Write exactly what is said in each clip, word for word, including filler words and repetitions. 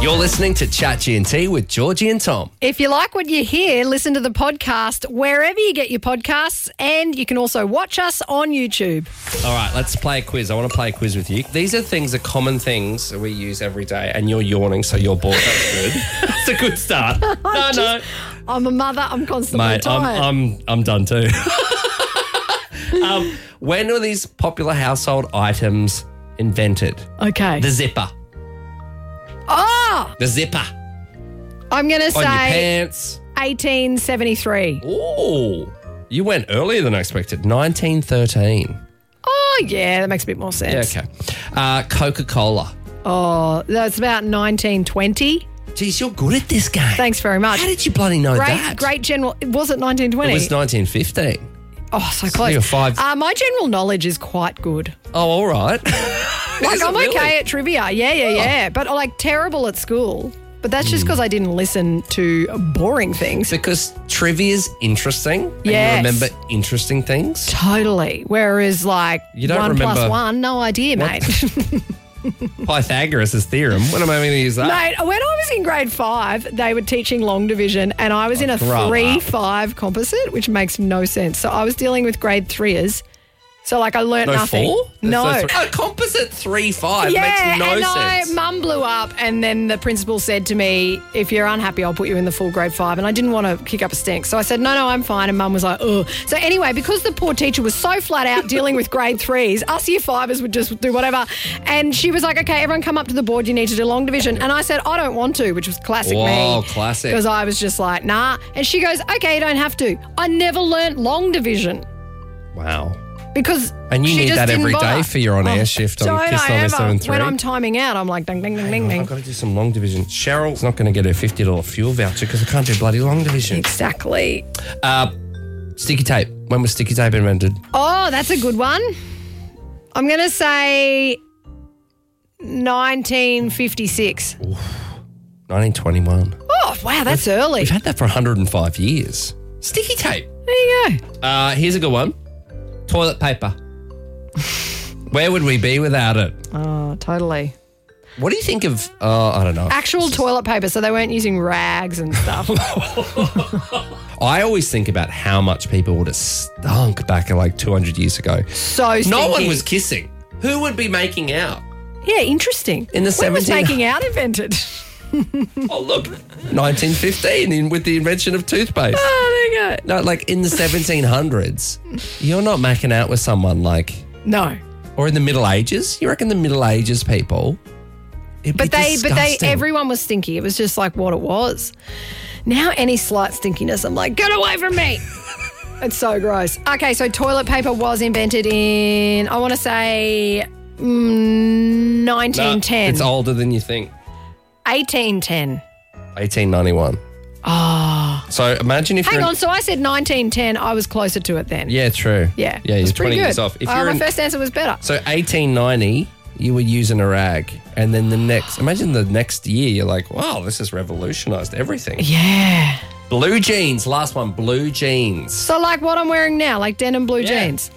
You're listening to Chat G and T with Georgie and Tom. If you like what you hear, listen to the podcast wherever you get your podcasts, and you can also watch us on YouTube. All right, let's play a quiz. I want to play a quiz with you. These are things, are common things that we use every day, and you're yawning, so you're bored. That's good. That's a good start. No, just, no. I'm a mother. I'm constantly Mate, I'm, tired. I'm, I'm done too. um, when were these popular household items invented? Okay. The zipper. Oh! The zipper. I'm going to On your say pants. eighteen seventy-three. Ooh. You went earlier than I expected. nineteen thirteen. Oh, yeah, that makes a bit more sense. Yeah, okay. Uh, Coca-Cola. Oh, that's about nineteen twenty. Geez, you're good at this game. Thanks very much. How did you bloody know great, that? Great general. Was it nineteen twenty? It was nineteen fifteen. Oh, so close. you're five- Uh, my general knowledge is quite good. Oh, all right. Like, Is it I'm really? Oh. okay at trivia. Yeah, yeah, yeah. But, like, terrible at school. But that's just because I didn't listen to boring things. Because trivia's interesting. And Yes. you remember interesting things. Totally. Whereas, like, You don't one plus remember- one, no idea, What? mate. Pythagoras' theorem. When am I going to use that? Mate, when I was in grade five, they were teaching long division, and I was in a grow three up. five composite, which makes no sense. So I was dealing with grade threeers. So, like, I learnt No nothing. four? No. There's no three. Oh, composite three five Yeah, makes no and sense. I, mum blew up, and then the principal said to me, if you're unhappy, I'll put you in the full grade five. And I didn't want to kick up a stink. So I said, no, no, I'm fine. And mum was like, ugh. So anyway, because the poor teacher was so flat out dealing with grade threes, us year fivers would just do whatever. And she was like, okay, everyone come up to the board. You need to do long division. And I said, I don't want to, which was classic me. Whoa, classic. Because I was just like, nah. And she goes, okay, you don't have to. I never learnt long division. Wow. Because And you she need just that didn't every bother. day for your on-air shift on Don't Kiss I ninety-seven ever. point three. When I'm timing out, I'm like, ding, ding, ding, ding, ding. I've got to do some long division. Cheryl's not going to get her fifty dollars fuel voucher because I can't do bloody long division. Exactly. Uh, sticky tape. When was sticky tape invented? Oh, that's a good one. I'm going to say nineteen fifty-six. nineteen twenty-one. Oh, wow, that's early. We've had that for one hundred five years. Sticky tape. There you go. Uh, here's a good one. Toilet paper. Where would we be without it? Oh, totally. What do you think of, uh, I don't know. Actual toilet paper, so they weren't using rags and stuff. I always think about how much people would have stunk back in like two hundred years ago. So stinky. No one was kissing. Who would be making out? Yeah, interesting. In the When was seventeen making out invented? Oh, look, nineteen fifteen in, with the invention of toothpaste. Oh, there you go. No, like in the seventeen hundreds, you're not making out with someone like, No. or in the Middle Ages. You reckon the Middle Ages people? It'd But be they, but they, disgusting. everyone was stinky. It was just like what it was. Now, any slight stinkiness, I'm like, get away from me. It's so gross. Okay, so toilet paper was invented in, I want to say, mm, No, nineteen ten. it's older than you think. eighteen ten. eighteen ninety-one. Oh. So imagine if Hang you're in- on, so I said nineteen ten. I was closer to it then. Yeah, true. Yeah. Yeah, it you're was pretty twenty good. years off. If Oh, you're my in- first answer was better. So eighteen ninety, you were using a rag. And then the next, imagine the next year, you're like, wow, this has revolutionized everything. Yeah. Blue jeans, last one, blue jeans. So like what I'm wearing now, like denim blue Yeah. jeans.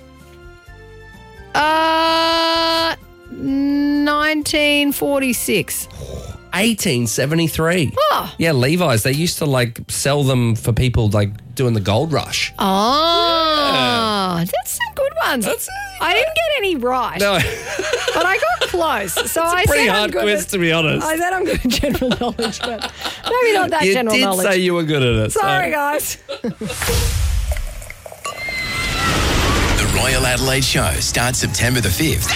Uh, nineteen forty-six. eighteen seventy-three. Oh. Yeah, Levi's, they used to like sell them for people like doing the gold rush. Oh, that's some good ones. That's it. I didn't get any right, No, but I got close. So I pretty said I'm hard good quiz at, to be honest. I said I'm good at general knowledge, but maybe not that you general did knowledge. say you were good at it. so- Sorry, guys. The Royal Adelaide Show starts September the fifth.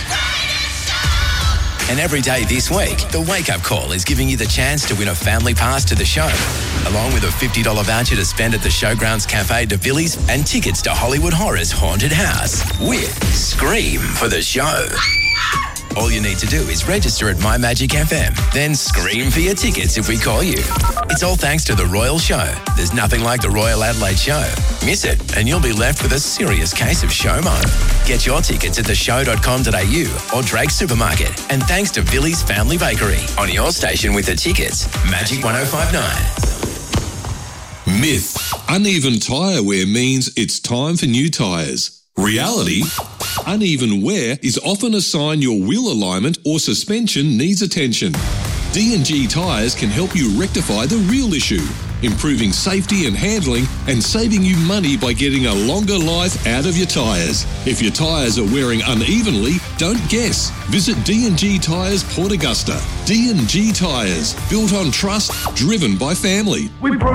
And every day this week, the Wake Up Call is giving you the chance to win a family pass to the show, along with a fifty dollars voucher to spend at the Showgrounds Cafe de Billy's and tickets to Hollywood Horror's Haunted House with Scream for the show. All you need to do is register at My Magic F M, then scream for your tickets if we call you. It's all thanks to The Royal Show. There's nothing like The Royal Adelaide Show. Miss it, and you'll be left with a serious case of showmo. Get your tickets at the show dot com dot a u or Drake Supermarket. And thanks to Billy's Family Bakery. On your station with the tickets, Magic one oh five nine. Myth. Uneven tyre wear means it's time for new tyres. Reality. Uneven wear is often a sign your wheel alignment or suspension needs attention. D and G Tyres can help you rectify the real issue, improving safety and handling and saving you money by getting a longer life out of your tyres. If your tyres are wearing unevenly, don't guess. Visit D and G Tyres Port Augusta. D and G Tyres, built on trust, driven by family.